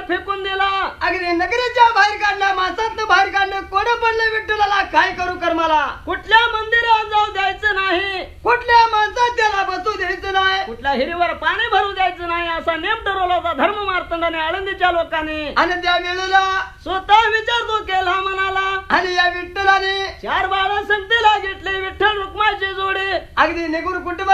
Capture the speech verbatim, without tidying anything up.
फेकून दिला. अगदी नगरीच्या बाहेर काढणं, माणसातनं बाहेर काढणं, कोण पडलं विठ्ठलाला काय करू कर्माला. कुठल्या मंदिरात जाऊ द्यायचं नाही, कुठल्या माणसात त्याला बसू द्यायचं नाही, कुठल्या हिरीवर पाणी भरू द्यायचं नाही असा नेम ठरवला होता धर्म मार्तंडाने आळंदीच्या लोकांनी. आणि त्या वेळेला स्वतः विचार तो केला म्हणाला. आणि या विठ्ठलाने चार बाळा संगतीला घेतले विठ्ठल रुक्माची जोडी. अगदी निगुर कुटुंब